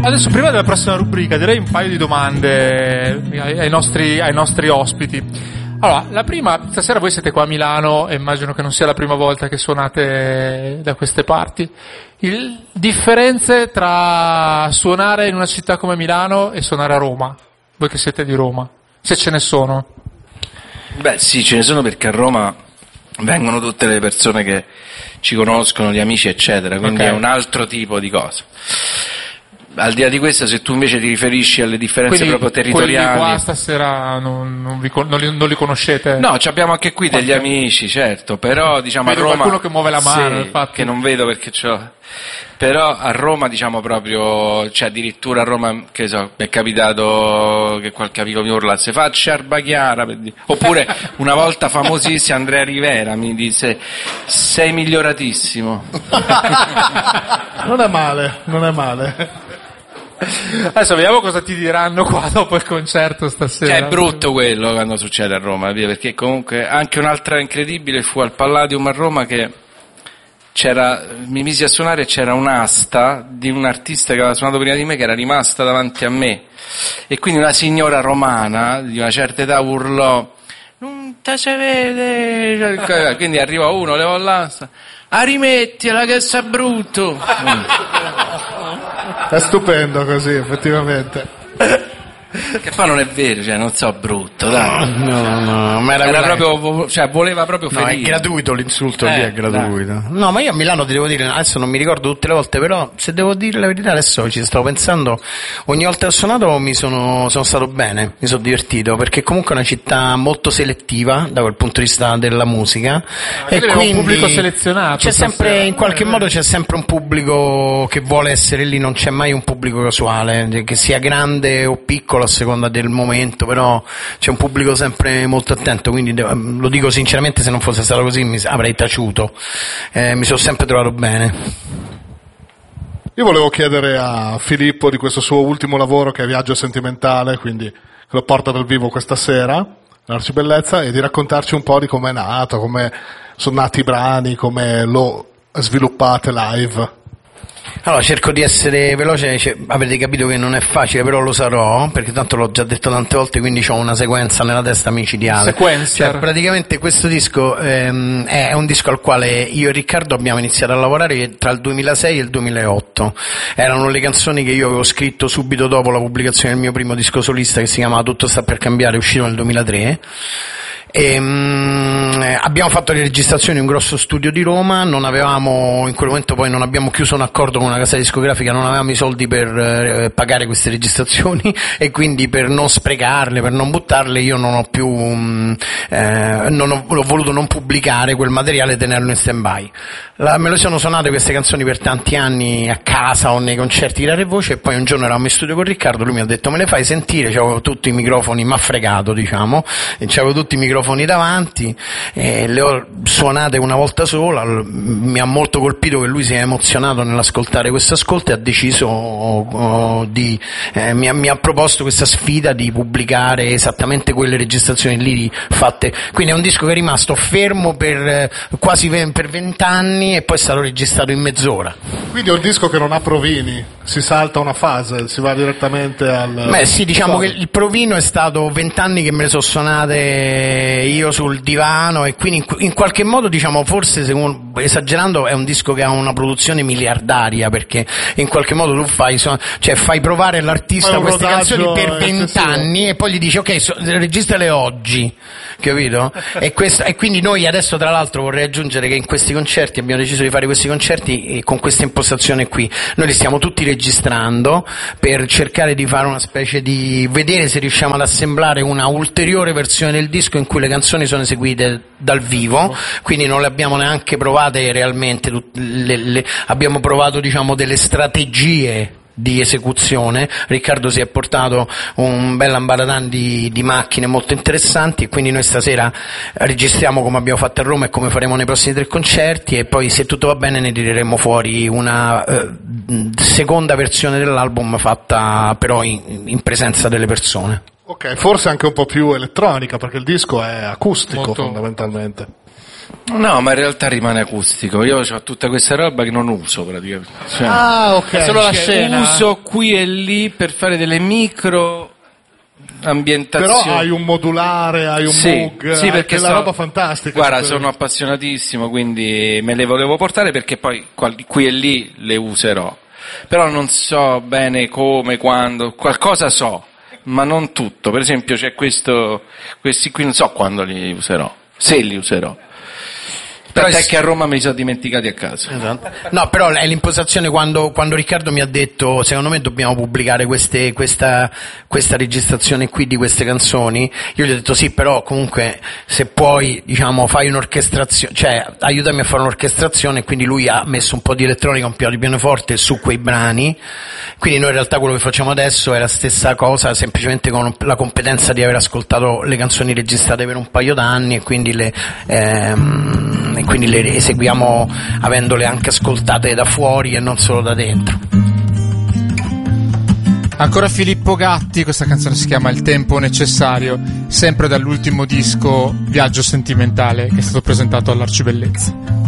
Adesso, prima della prossima rubrica, direi un paio di domande ai nostri ospiti. Allora, la prima, stasera voi siete qua a Milano e immagino che non sia la prima volta che suonate da queste parti. Differenze tra suonare in una città come Milano e suonare a Roma? Voi che siete di Roma, se ce ne sono. Beh sì, ce ne sono, perché a Roma vengono tutte le persone che ci conoscono, gli amici eccetera, quindi okay. È un altro tipo di cosa. Al di là di questo, se tu invece ti riferisci alle differenze quindi proprio territoriali, quelli qua stasera non li conoscete? No, abbiamo anche qui degli amici, certo, però diciamo vedo a Roma qualcuno che muove la mano, sì, infatti. Che non vedo perché c'ho. Però a Roma diciamo proprio, cioè addirittura a Roma, che so, mi è capitato che qualche amico mi urlasse faccia Erba Chiara, oppure una volta famosissima Andrea Rivera mi disse sei miglioratissimo. Non è male. Adesso vediamo cosa ti diranno qua dopo il concerto stasera. Cioè, è brutto quello quando succede a Roma, perché comunque anche un'altra incredibile fu al Palladium a Roma, che mi misi a suonare e c'era un'asta di un artista che aveva suonato prima di me che era rimasta davanti a me, e quindi una signora romana di una certa età urlò non te se vede, quindi arriva uno, levò l'asta, rimettila che sa brutto. È stupendo così, effettivamente. Che poi non è vero, cioè non so, brutto, dai. No, ma era proprio, cioè voleva proprio ferire. No, è gratuito l'insulto, lì è gratuito. Dai. No, ma io a Milano ti devo dire, adesso non mi ricordo tutte le volte, però se devo dire la verità adesso ci stavo pensando, ogni volta che ho suonato sono stato bene, mi sono divertito, perché comunque è una città molto selettiva da quel punto di vista della musica, e quindi un pubblico selezionato. C'è sempre, in qualche modo c'è sempre un pubblico che vuole essere lì, non c'è mai un pubblico casuale, che sia grande o piccolo a seconda del momento, però c'è un pubblico sempre molto attento, quindi lo dico sinceramente, se non fosse stato così mi avrei taciuto, mi sono sempre trovato bene. Io volevo chiedere a Filippo di questo suo ultimo lavoro, che è Viaggio Sentimentale, quindi che lo porta dal vivo questa sera, l'Arcibellezza, e di raccontarci un po' di come è nato, come sono nati i brani, come lo sviluppate live. Allora, cerco di essere veloce, avete capito che non è facile, però lo sarò, perché tanto l'ho già detto tante volte, quindi ho una sequenza nella testa micidiale. Cioè, praticamente questo disco è un disco al quale io e Riccardo abbiamo iniziato a lavorare tra il 2006 e il 2008. Erano le canzoni che io avevo scritto subito dopo la pubblicazione del mio primo disco solista, che si chiamava Tutto sta per cambiare, uscito nel 2003. Abbiamo fatto le registrazioni in un grosso studio di Roma, non avevamo, in quel momento poi non abbiamo chiuso un accordo con una casa discografica, non avevamo i soldi per pagare queste registrazioni, e quindi per non sprecarle, per non buttarle, io non ho più ho voluto non pubblicare quel materiale e tenerlo in stand by. Me lo sono suonate queste canzoni per tanti anni a casa o nei concerti di Rare Voce, e poi un giorno eravamo in studio con Riccardo, lui mi ha detto me le fai sentire, c'avevo tutti i microfoni, m'ha fregato diciamo, e c'avevo tutti i microfoni davanti, le ho suonate una volta sola, mi ha molto colpito che lui si è emozionato nell'ascoltare questo ascolto e ha deciso mi ha proposto questa sfida di pubblicare esattamente quelle registrazioni lì fatte, quindi è un disco che è rimasto fermo per quasi per 20 anni e poi è stato registrato in mezz'ora. Quindi è un disco che non ha provini, si salta una fase, si va direttamente al... Beh sì, diciamo che il provino è stato 20 anni che me le sono suonate io sul divano, e quindi in qualche modo diciamo, forse esagerando, è un disco che ha una produzione miliardaria, perché in qualche modo tu fai provare all'artista queste canzoni per 20 anni e poi gli dici ok, registrale oggi, capito? E quindi noi adesso, tra l'altro, vorrei aggiungere che in questi concerti abbiamo deciso di fare questi concerti con questa impostazione qui, noi li stiamo tutti registrando per cercare di fare una specie di vedere se riusciamo ad assemblare una ulteriore versione del disco in cui le canzoni sono eseguite dal vivo, quindi non le abbiamo neanche provate realmente, abbiamo provato diciamo delle strategie di esecuzione. Riccardo si è portato un bel ambaradan di macchine molto interessanti, e quindi noi stasera registriamo come abbiamo fatto a Roma e come faremo nei prossimi 3 concerti, e poi se tutto va bene ne tireremo fuori una seconda versione dell'album fatta però in presenza delle persone. Ok, forse anche un po' più elettronica, perché il disco è acustico molto, fondamentalmente. No, ma in realtà rimane acustico. Io ho tutta questa roba che non uso praticamente. Cioè, ok. È solo la scena. uso qui e lì per fare delle micro ambientazioni. Però hai un modulare, hai un Moog, sì, perché la roba fantastica. Guarda, sono appassionatissimo, quindi me le volevo portare perché poi qui e lì le userò. Però non so bene come, quando, qualcosa so, ma non tutto. Per esempio c'è questi qui non so quando li userò, se li userò. Però Tant'è che a Roma me li sono dimenticati a casa. Esatto. No, però è l'impostazione quando Riccardo mi ha detto secondo me dobbiamo pubblicare questa registrazione qui di queste canzoni, io gli ho detto sì, però comunque se puoi, diciamo, fai un'orchestrazione, cioè aiutami a fare un'orchestrazione, quindi lui ha messo un po' di elettronica, un po' di pianoforte su quei brani, quindi noi in realtà quello che facciamo adesso è la stessa cosa, semplicemente con la competenza di aver ascoltato le canzoni registrate per un paio d'anni e quindi le eseguiamo avendole anche ascoltate da fuori e non solo da dentro. Ancora Filippo Gatti, questa canzone si chiama Il tempo necessario, sempre dall'ultimo disco Viaggio sentimentale che è stato presentato all'Arcibellezza.